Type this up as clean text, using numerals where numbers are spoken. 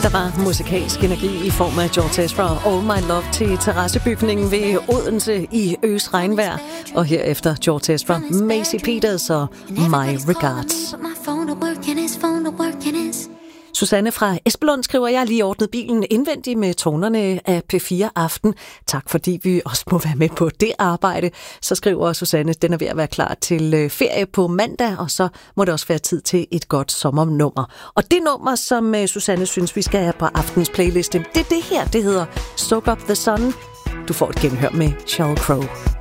Der var musikalsk energi i form af George Ezra og All My Love til terrassebygningen ved Odense i øs regnvejr. Og herefter George Ezra, Macy Peters og My Regards. Susanne fra Esbjerg skriver, jeg har lige ordnet bilen indvendigt med tonerne af P4 Aften. Tak fordi vi også må være med på det arbejde. Så skriver Susanne, den er ved at være klar til ferie på mandag, og så må det også være tid til et godt sommernummer. Og det nummer, som Susanne synes, vi skal have på aftens playliste, det er det her, det hedder Soak Up the Sun. Du får et genhør med Sheryl Crow.